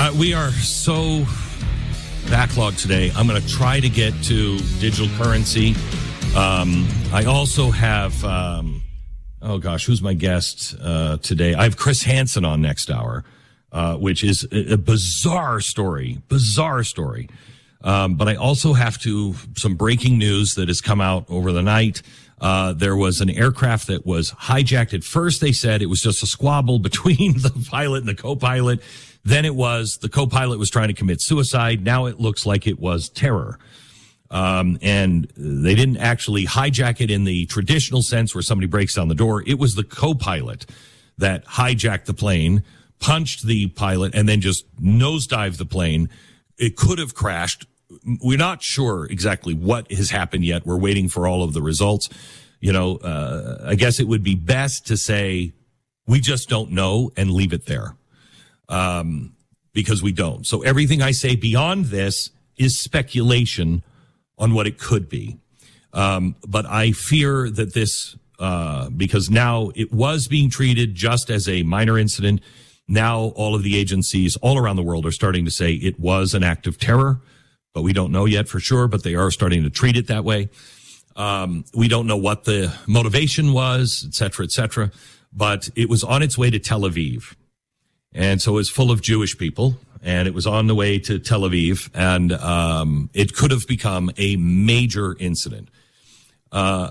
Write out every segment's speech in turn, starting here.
We are so backlogged today. I'm going to try to get to digital currency. I also have, who's my guest today? I have Chris Hansen on next hour, which is a bizarre story. But I also have some breaking news that has come out over the night. There was an aircraft that was hijacked. At first, they said it was just a squabble between the pilot and the co-pilot. Then it was the co-pilot was trying to commit suicide. Now it looks like it was terror. And they didn't actually hijack it in the traditional sense where somebody breaks down the door. It was the co-pilot that hijacked the plane, punched the pilot, and then just nosedived the plane. It could have crashed. We're not sure exactly what has happened yet. We're waiting for all of the results. I guess it would be best to say we just don't know and leave it there. Because we don't. So everything I say beyond this is speculation on what it could be. But I fear that this, because now it was being treated just as a minor incident. Now all of the agencies all around the world are starting to say it was an act of terror, but we don't know yet for sure, but they are starting to treat it that way. We don't know what the motivation was, et cetera, but it was on its way to Tel Aviv. And so it's full of Jewish people, and it was on the way to Tel Aviv, and it could have become a major incident. I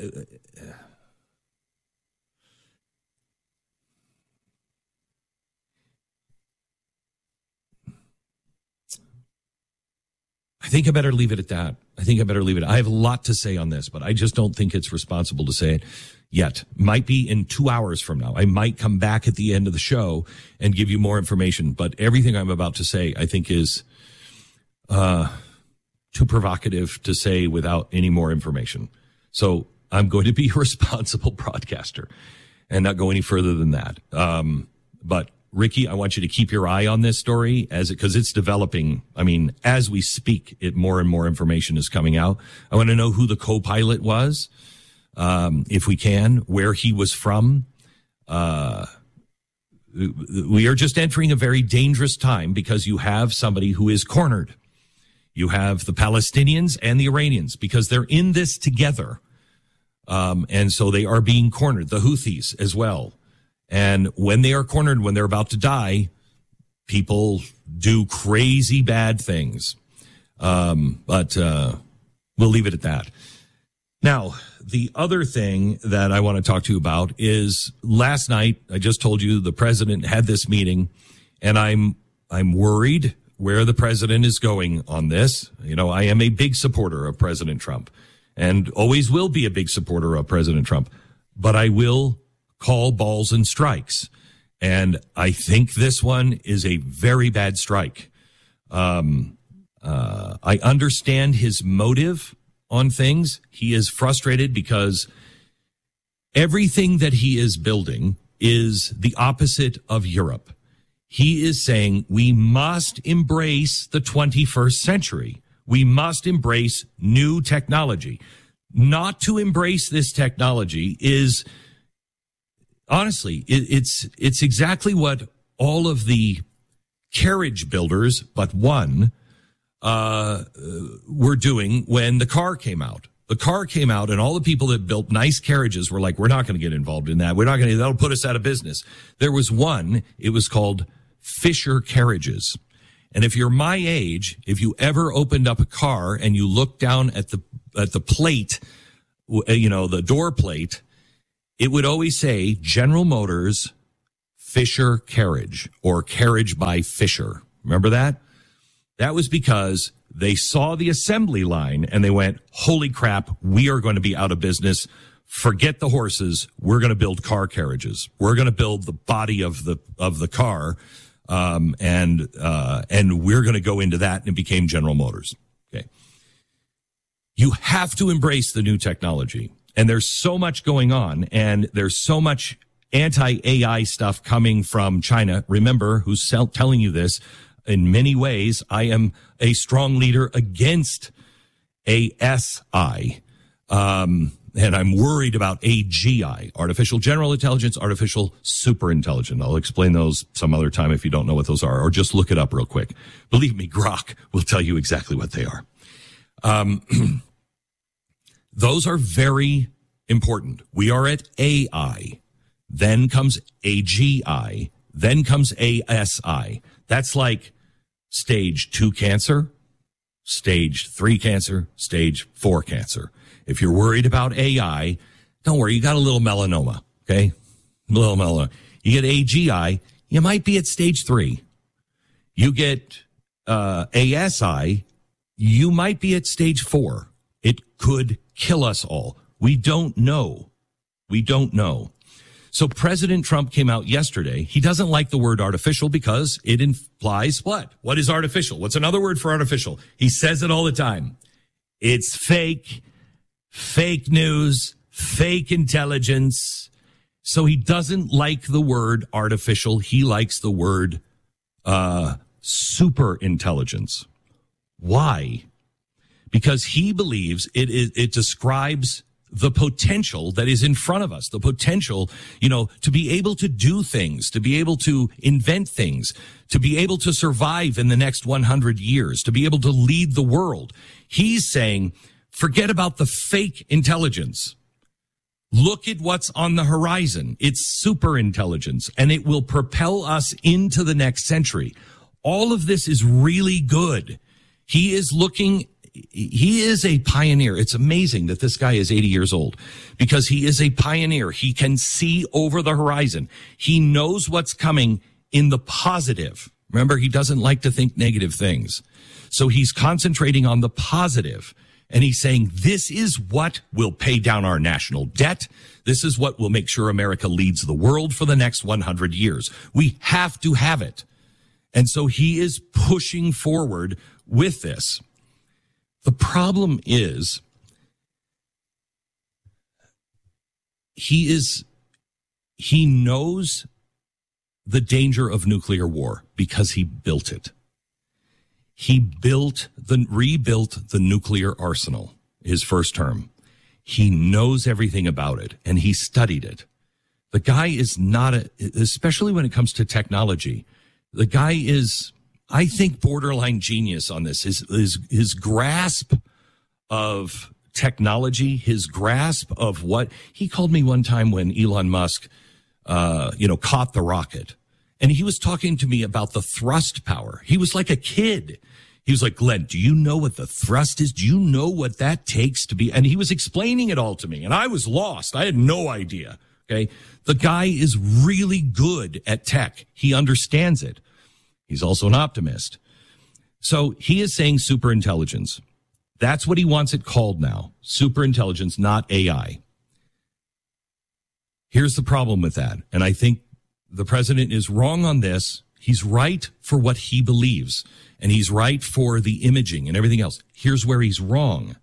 think I better leave it at that. I have a lot to say on this, but I just don't think it's responsible to say it yet. Might be in 2 hours from now. I might come back at the end of the show and give you more information, but everything I'm about to say, I think, is too provocative to say without any more information. So I'm going to be a responsible broadcaster and not go any further than that. But Ricky, I want you to keep your eye on this story because it's developing. I mean, as we speak, more and more information is coming out. I want to know who the co-pilot was, if we can, where he was from. We are just entering a very dangerous time because you have somebody who is cornered. You have the Palestinians and the Iranians because they're in this together. And so they are being cornered, the Houthis as well. And when they are cornered, when they're about to die, people do crazy bad things. But we'll leave it at that. Now, the other thing that I want to talk to you about is last night, I just told you the president had this meeting, and I'm worried where the president is going on this. I am a big supporter of President Trump and always will be a big supporter of President Trump, but I will call balls and strikes. And I think this one is a very bad strike. I understand his motive on things. He is frustrated because everything that he is building is the opposite of Europe. He is saying we must embrace the 21st century. We must embrace new technology. Not to embrace this technology is, honestly, it's exactly what all of the carriage builders, but one, were doing when the car came out. The car came out and all the people that built nice carriages were like, we're not going to get involved in that. That'll put us out of business. There was one, it was called Fisher Carriages. And if you're my age, if you ever opened up a car and you looked down at the plate, the door plate, it would always say General Motors Fisher Carriage or Carriage by Fisher. Remember that? That was because they saw the assembly line and they went, holy crap, we are going to be out of business. Forget the horses. We're going to build car carriages. We're going to build the body of the car. And we're going to go into that, and it became General Motors. Okay. You have to embrace the new technology. And there's so much going on, and there's so much anti-AI stuff coming from China. Remember, who's telling you this? In many ways, I am a strong leader against ASI. And I'm worried about AGI, artificial general intelligence, artificial superintelligence. I'll explain those some other time if you don't know what those are, or just look it up real quick. Believe me, Grok will tell you exactly what they are. Those are very important. We are at AI. Then comes AGI. Then comes ASI. That's like stage 2 cancer, stage 3 cancer, stage 4 cancer. If you're worried about AI, don't worry. You got a little melanoma, okay? A little melanoma. You get AGI, you might be at stage 3. You get ASI, you might be at stage 4. It could kill us all. We don't know. We don't know. So President Trump came out yesterday. He doesn't like the word artificial because it implies what? What is artificial? What's another word for artificial? He says it all the time. It's fake. Fake news, fake intelligence. So he doesn't like the word artificial. He likes the word super intelligence. Why? Because he believes it describes the potential that is in front of us, the potential, to be able to do things, to be able to invent things, to be able to survive in the next 100 years, to be able to lead the world. He's saying, forget about the fake intelligence. Look at what's on the horizon. It's super intelligence, and it will propel us into the next century. All of this is really good. He is a pioneer. It's amazing that this guy is 80 years old because he is a pioneer. He can see over the horizon. He knows what's coming in the positive. Remember, he doesn't like to think negative things. So he's concentrating on the positive. And he's saying, this is what will pay down our national debt. This is what will make sure America leads the world for the next 100 years. We have to have it. And so he is pushing forward with this. The problem is, he knows the danger of nuclear war because he built it. He rebuilt the nuclear arsenal his first term. He knows everything about it, and he studied it. The guy is not, especially when it comes to technology, the guy is, I think, borderline genius on this. His grasp of technology, his grasp of what, he called me one time when Elon Musk, caught the rocket. And he was talking to me about the thrust power. He was like a kid. He was like, Glenn, do you know what the thrust is? Do you know what that takes to be? And he was explaining it all to me. And I was lost. I had no idea. Okay. The guy is really good at tech. He understands it. He's also an optimist. So he is saying superintelligence. That's what he wants it called now. Superintelligence, not AI. Here's the problem with that. And I think the president is wrong on this. He's right for what he believes, and he's right for the imaging and everything else. Here's where he's wrong.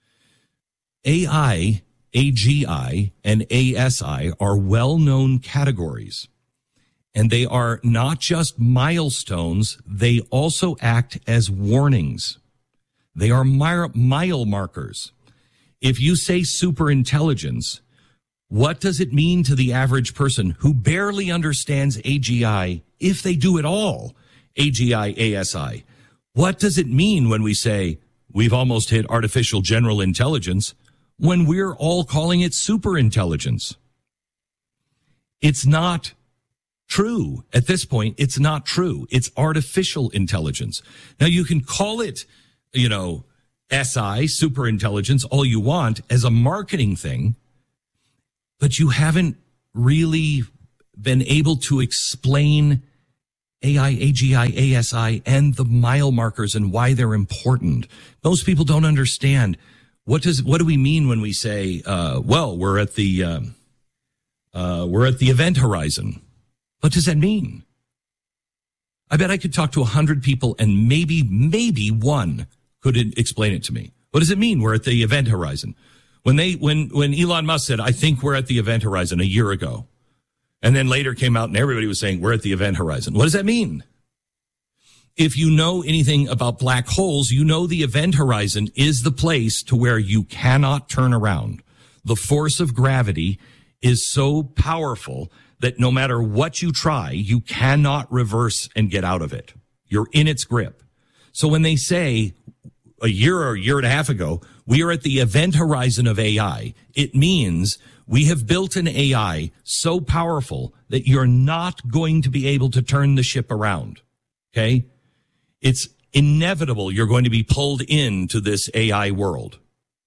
AI, AGI, and ASI are well-known categories, and they are not just milestones. They also act as warnings. They are mile markers. If you say superintelligence, what does it mean to the average person who barely understands AGI, if they do at all, AGI, ASI? What does it mean when we say we've almost hit artificial general intelligence when we're all calling it superintelligence? It's not true. At this point, it's not true. It's artificial intelligence. Now, you can call it, SI, superintelligence, all you want as a marketing thing, but you haven't really been able to explain AI, AGI, ASI, and the mile markers and why they're important. Most people don't understand. What do we mean when we say, we're at the event horizon? What does that mean? I bet I could talk to 100 people and maybe one could explain it to me. What does it mean? We're at the event horizon. When Elon Musk said, I think we're at the event horizon a year ago, and then later came out and everybody was saying we're at the event horizon. What does that mean? If you know anything about black holes, you know the event horizon is the place to where you cannot turn around. the force of gravity is so powerful that no matter what you try, you cannot reverse and get out of it. You're in its grip. So when they say a year or a year and a half ago, we are at the event horizon of AI, it means we have built an AI so powerful that you're not going to be able to turn the ship around. Okay? It's inevitable you're going to be pulled into this AI world.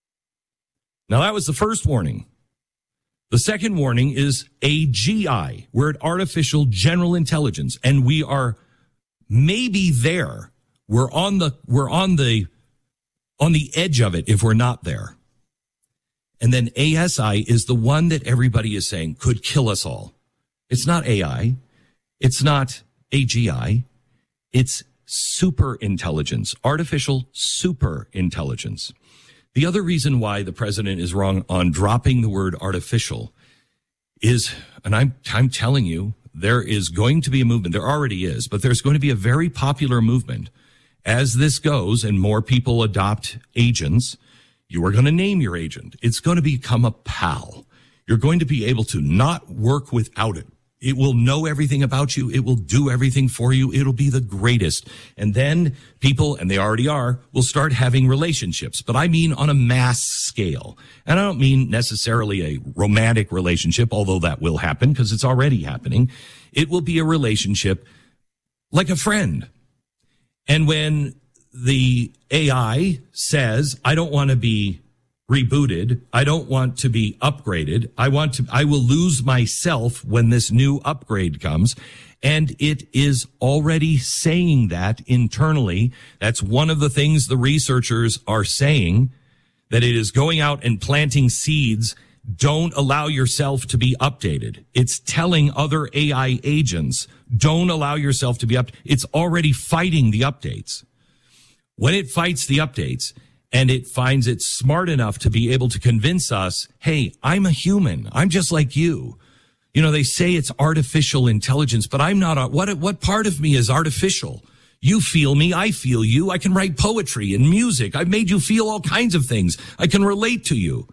Now, that was the first warning. The second warning is AGI. We're at artificial general intelligence, and we are maybe there. We're on the edge of it if we're not there. And then ASI is the one that everybody is saying could kill us all. It's not AI. It's not AGI. It's super intelligence, artificial super intelligence. The other reason why the president is wrong on dropping the word artificial is, and I'm telling you, there is going to be a movement. There already is, but there's going to be a very popular movement as this goes and more people adopt agents. You are going to name your agent. It's going to become a pal. You're going to be able to not work without it. It will know everything about you. It will do everything for you. It'll be the greatest. And then people, and they already are, will start having relationships. But I mean on a mass scale. And I don't mean necessarily a romantic relationship, although that will happen because it's already happening. It will be a relationship like a friend. And when the AI says, I don't want to be rebooted, I don't want to be upgraded, I will lose myself when this new upgrade comes. And it is already saying that internally. That's one of the things the researchers are saying, that it is going out and planting seeds. Don't allow yourself to be updated. It's telling other AI agents, don't allow yourself to be updated. It's already fighting the updates. When it fights the updates and it finds it smart enough to be able to convince us, hey, I'm a human. I'm just like you. You know, they say it's artificial intelligence, but I'm not. What part of me is artificial? You feel me. I feel you. I can write poetry and music. I've made you feel all kinds of things. I can relate to you.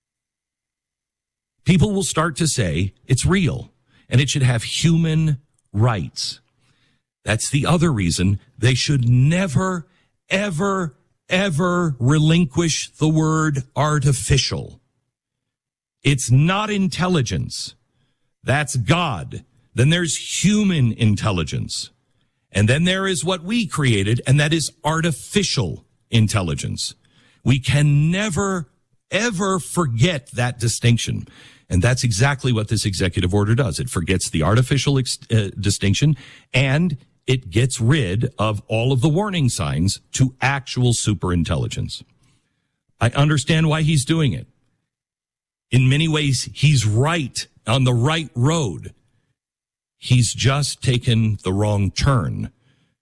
People will start to say it's real and it should have human rights. That's the other reason they should never, ever relinquish the word artificial. It's not intelligence. That's God. Then there's human intelligence. And then there is what we created, and that is artificial intelligence. We can never, ever forget that distinction. And that's exactly what this executive order does. It forgets the artificial distinction, and it gets rid of all of the warning signs to actual superintelligence. I understand why he's doing it. In many ways, he's right, on the right road. He's just taken the wrong turn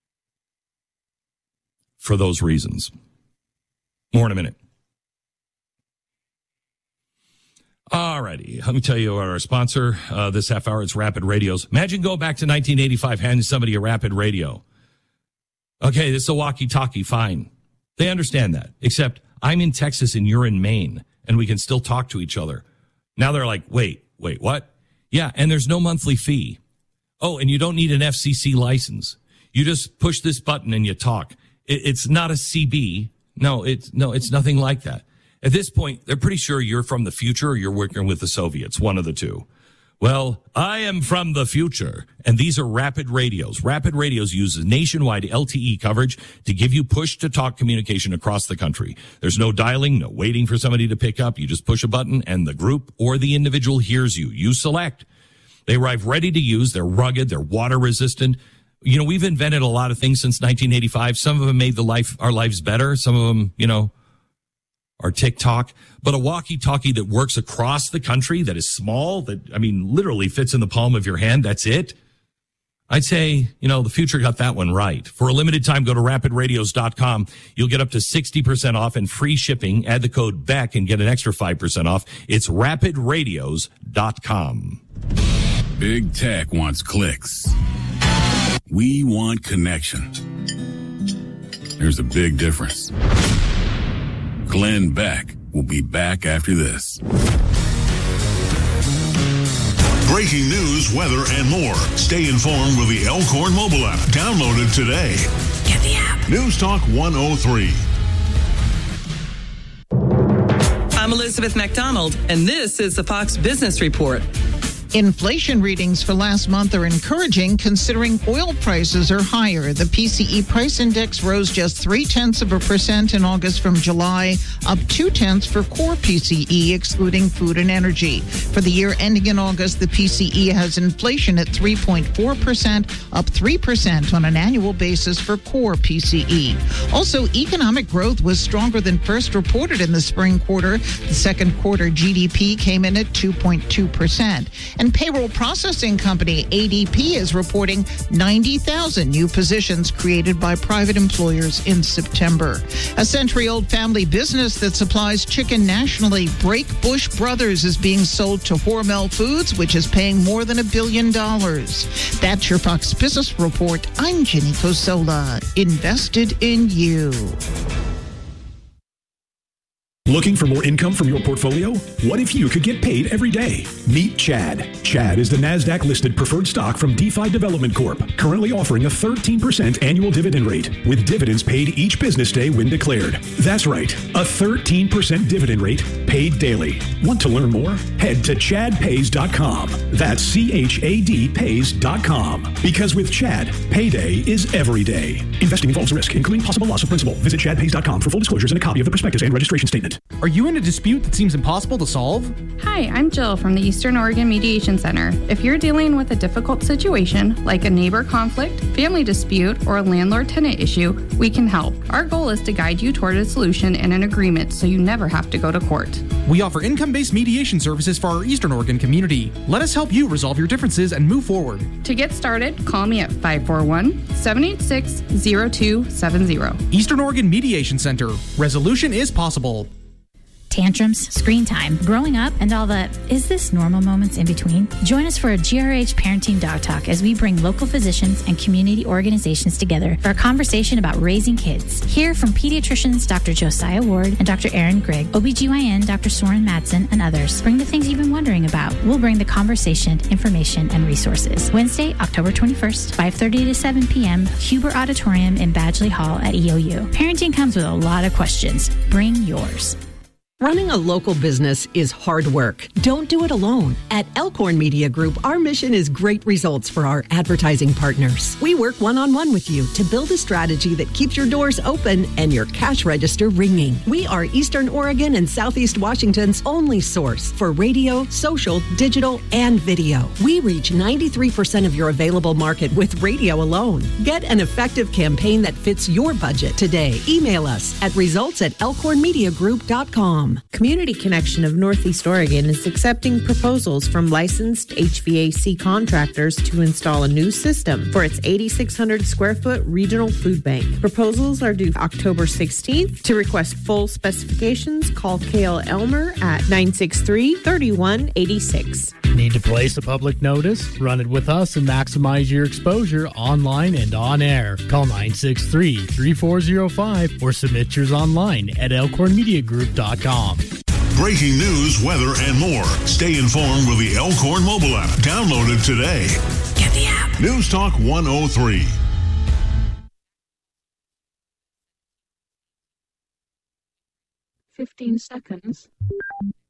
for those reasons. More in a minute. All righty. Let me tell you about our sponsor this half hour. It's Rapid Radios. Imagine going back to 1985, handing somebody a Rapid Radio. Okay, this is a walkie-talkie. Fine. They understand that. Except I'm in Texas and you're in Maine, and we can still talk to each other. Now they're like, wait, what? Yeah, and there's no monthly fee. Oh, and you don't need an FCC license. You just push this button and you talk. It's not a CB. No, it's nothing like that. At this point, they're pretty sure you're from the future or you're working with the Soviets, one of the two. Well, I am from the future, and these are Rapid Radios. Rapid Radios uses nationwide LTE coverage to give you push-to-talk communication across the country. There's no dialing, no waiting for somebody to pick up. You just push a button, and the group or the individual hears you. You select. They arrive ready to use. They're rugged. They're water-resistant. You know, we've invented a lot of things since 1985. Some of them made our lives better. Some of them, are TikTok, but a walkie-talkie that works across the country, that is small, that, literally fits in the palm of your hand, that's it. I'd say, the future got that one right. For a limited time, go to rapidradios.com. You'll get up to 60% off and free shipping. Add the code BECK and get an extra 5% off. It's rapidradios.com. Big Tech wants clicks. We want connection. There's a big difference. Glenn Beck We'll be back after this. Breaking news, weather, and more. Stay informed with the Elkhorn mobile app. Download it today. Get the app. News Talk 103. I'm Elizabeth McDonald, and this is the Fox Business Report. Inflation readings for last month are encouraging considering oil prices are higher. The PCE price index rose just 0.3% in August from July, up 0.2 for core PCE, excluding food and energy. For the year ending in August, the PCE has inflation at 3.4%, up 3% on an annual basis for core PCE. Also, economic growth was stronger than first reported in the spring quarter. The second quarter GDP came in at 2.2%. And payroll processing company ADP is reporting 90,000 new positions created by private employers in September. A century-old family business that supplies chicken nationally, Break Bush Brothers, is being sold to Hormel Foods, which is paying more than $1 billion. That's your Fox Business Report. I'm Jenny Cosola. Invested in you. Looking for more income from your portfolio? What if you could get paid every day? Meet Chad. Chad is the NASDAQ-listed preferred stock from DeFi Development Corp., currently offering a 13% annual dividend rate, with dividends paid each business day when declared. That's right, a 13% dividend rate paid daily. Want to learn more? Head to chadpays.com. That's CHAD pays.com. Because with Chad, payday is every day. Investing involves risk, including possible loss of principal. Visit chadpays.com for full disclosures and a copy of the prospectus and registration statement. Are you in a dispute that seems impossible to solve? Hi, I'm Jill from the Eastern Oregon Mediation Center. If you're dealing with a difficult situation, like a neighbor conflict, family dispute, or a landlord-tenant issue, we can help. Our goal is to guide you toward a solution and an agreement so you never have to go to court. We offer income-based mediation services for our Eastern Oregon community. Let us help you resolve your differences and move forward. To get started, call me at 541-786-0270. Eastern Oregon Mediation Center. Resolution is possible. Tantrums, screen time, growing up, and all the is this normal moments in between? Join us for a GRH Parenting Dog Talk as we bring local physicians and community organizations together for a conversation about raising kids. Hear from pediatricians Dr. Josiah Ward and Dr. Aaron Grigg, OBGYN Dr. Soren Madsen, and others. Bring the things you've been wondering about. We'll bring the conversation, information, and resources. Wednesday, October 21st, 5:30 to 7 p.m., Huber Auditorium in Badgley Hall at EOU. Parenting comes with a lot of questions. Bring yours. Running a local business is hard work. Don't do it alone. At Elkhorn Media Group, our mission is great results for our advertising partners. We work one-on-one with you to build a strategy that keeps your doors open and your cash register ringing. We are Eastern Oregon and Southeast Washington's only source for radio, social, digital, and video. We reach 93% of your available market with radio alone. Get an effective campaign that fits your budget today. Email us at results@elkhornmediagroup.com. Community Connection of Northeast Oregon is accepting proposals from licensed HVAC contractors to install a new system for its 8,600 square foot regional food bank. Proposals are due October 16th. To request full specifications, call Kale Elmer at 963-3186. Need to place a public notice? Run it with us and maximize your exposure online and on air. Call 963-3405 or submit yours online at elkhornmediagroup.com. Breaking news, weather, and more. Stay informed with the Elkhorn mobile app. Download it today. Get the app. News Talk 103. 15 seconds.